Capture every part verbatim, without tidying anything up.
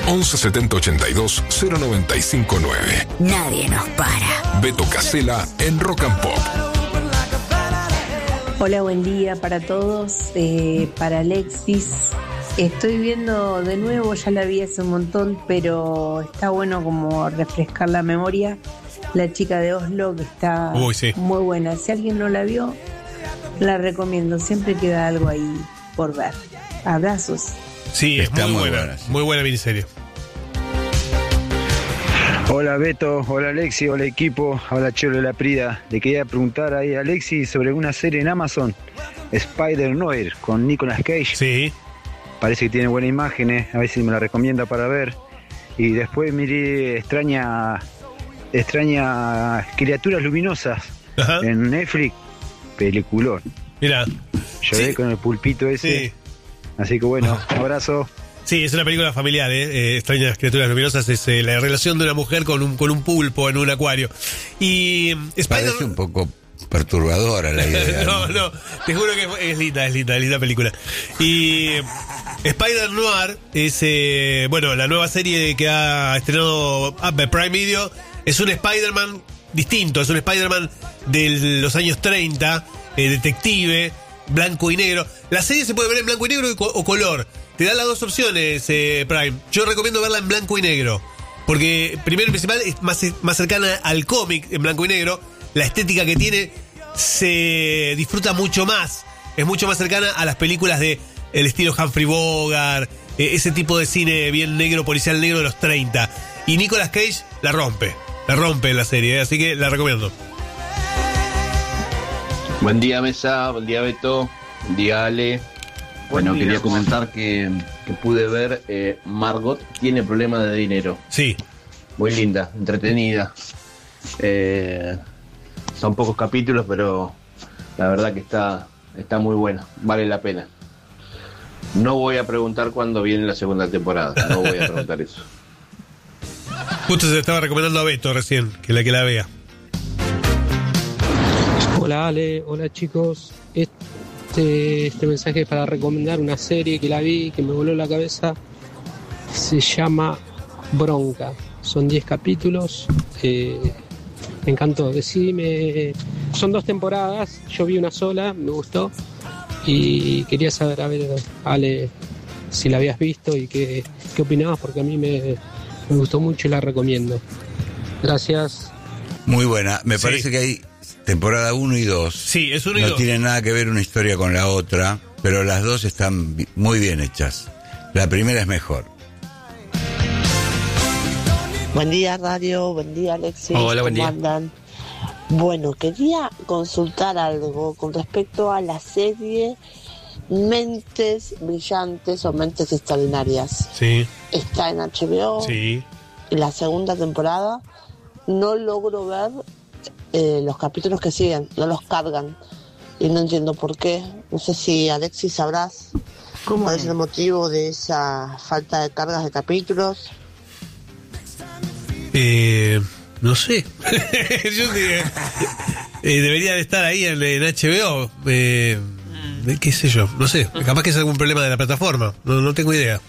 once setenta ochenta y dos cero noventa y cinco nueve. Nadie nos para. Beto Casella en Rock and Pop. Hola, buen día para todos. Eh, para Alexis, estoy viendo de nuevo, ya la vi hace un montón, pero está bueno como refrescar la memoria. La chica de Oslo, que está Uy, sí. muy buena. Si alguien no la vio, la recomiendo. Siempre queda algo ahí por ver. Abrazos. Sí, Está es muy, muy buena. buena, sí. Muy buena miniserie. Hola Beto, hola Alexi, hola equipo, hola Cholo de la Prida. Le quería preguntar ahí a Alexi sobre una serie en Amazon, Spider-Noir, con Nicolas Cage. Sí. Parece que tiene buenas imágenes, a ver si me la recomienda para ver. Y después miré extraña, extraña criaturas luminosas. Ajá. En Netflix, peliculón. Mira. Lloré sí. con el pulpito ese. Sí. Así que bueno, un abrazo. Sí, es una película familiar, ¿eh? eh Extrañas criaturas luminosas es eh, la relación de una mujer con un con un pulpo en un acuario. Y Spider... Parece un poco perturbadora la idea. no, no, te juro que es linda, es linda, es linda película. Y Spider-Noir es, eh, bueno, la nueva serie que ha estrenado Prime Video. Es un Spider-Man distinto, es un Spider-Man de los años treinta, eh, detective, blanco y negro. La serie se puede ver en blanco y negro o color. Te da las dos opciones, eh, Prime. Yo recomiendo verla en blanco y negro. Porque, primero y principal, es más, más cercana al cómic en blanco y negro. La estética que tiene se disfruta mucho más. Es mucho más cercana a las películas de el estilo Humphrey Bogart, eh, ese tipo de cine bien negro, policial negro de los treinta. Y Nicolas Cage la rompe. La rompe en la serie, eh, así que la recomiendo. Buen día, Mesa. Buen día, Beto. Buen día, Ale. Bueno, día, quería comentar que, que pude ver eh, Margot tiene problemas de dinero. Sí. Muy linda, entretenida. Eh, son pocos capítulos, pero la verdad que está, está muy buena. Vale la pena. No voy a preguntar cuándo viene la segunda temporada. No voy a preguntar eso. Justo se estaba recomendando a Beto recién, que la que la vea. Hola Ale, hola chicos. Este, este mensaje es para recomendar una serie que la vi, que me voló la cabeza. Se llama Bronca. Son diez capítulos. Eh, me encantó. Decidime. Son dos temporadas. Yo vi una sola, me gustó. Y quería saber, a ver, Ale, si la habías visto y qué, qué opinabas, porque a mí me, me gustó mucho y la recomiendo. Gracias. Muy buena. Me sí. parece que hay temporada uno y dos. Sí, es uno y no dos. No tienen nada que ver una historia con la otra, pero las dos están muy bien hechas. La primera es mejor. Buen día, Radio. Buen día, Alexis. Hola, buen ¿Cómo día. andan? Bueno, quería consultar algo con respecto a la serie Mentes Brillantes o Mentes Extraordinarias. Sí. Está en H B O. Sí. La segunda temporada. No logro ver eh, los capítulos que siguen, no los cargan. Y no entiendo por qué. No sé si Alexis sabrás ¿Cómo? cuál es el motivo de esa falta de cargas de capítulos. Eh, no sé. Yo diría, eh, debería de estar ahí en, en H B O. Eh, qué sé yo, no sé. Capaz que es algún problema de la plataforma. No, no tengo idea.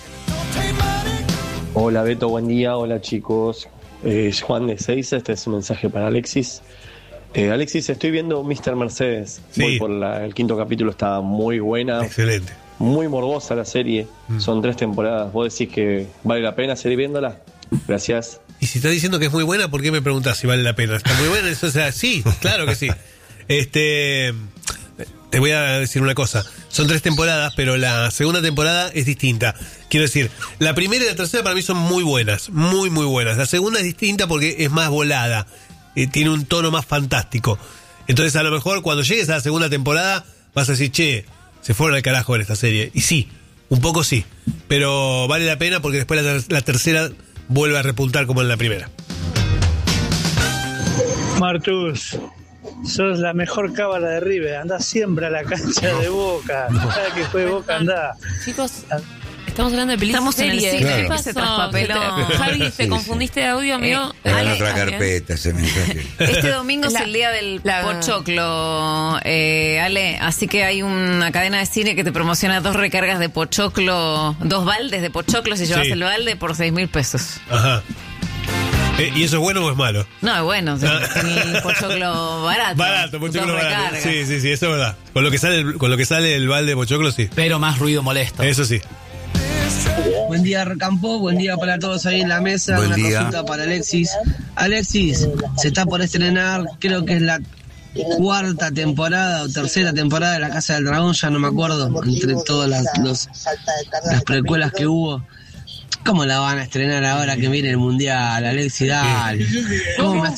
Hola Beto, buen día. Hola chicos. Eh, Juan de Seiza, este es un mensaje para Alexis. Eh, Alexis, estoy viendo míster Mercedes. Sí. Voy por la, el quinto capítulo, está muy buena. Excelente. Muy morbosa la serie. Mm. Son tres temporadas. ¿Vos decís que vale la pena seguir viéndola? Gracias. Y si estás diciendo que es muy buena, ¿por qué me preguntás si vale la pena? ¿Está muy buena? Eso, o sea, sí, claro que sí. Este, te voy a decir una cosa. Son tres temporadas, pero la segunda temporada es distinta. Quiero decir, la primera y la tercera para mí son muy buenas, muy, muy buenas. La segunda es distinta porque es más volada, eh, tiene un tono más fantástico. Entonces, a lo mejor, cuando llegues a la segunda temporada, vas a decir, che, se fueron al carajo en esta serie. Y sí, un poco sí, pero vale la pena porque después la, la tercera vuelve a repuntar como en la primera. Martus, sos la mejor cábala de River. Andás siempre a la cancha de Boca. Cada que juegue Boca andá. Chicos, Estamos hablando de películas. Estamos en el series. cine. ¿Qué Claro. pasó? Se traspapeló. ¿Te- Javi, ¿te Sí, sí. confundiste de audio, amigo? Eh, Era en Ale, otra Ale. carpeta ese mensaje. Este domingo La- es el día del la- pochoclo, eh, Ale, así que hay una cadena de cine que te promociona dos recargas de pochoclo, dos baldes de pochoclo si llevas Sí. el balde por seis mil pesos. Ajá. Eh, ¿Y eso es bueno o es malo? No, es bueno, el pochoclo barato. Barato, pochoclo dos barato. recargas. Sí, sí, sí, eso es verdad. Con lo que sale el, con lo que sale el balde de pochoclo, sí. Pero más ruido molesto. Eso sí. Buen día, Recampo. Buen día para todos ahí en la mesa. Buen Una día. consulta para Alexis. Alexis, se está por estrenar, creo que es la cuarta temporada o tercera temporada de La Casa del Dragón, ya no me acuerdo, entre todas las, los- las precuelas que hubo. ¿Cómo la van a estrenar ahora que viene el Mundial, Alexis? Dale. ¿Cómo me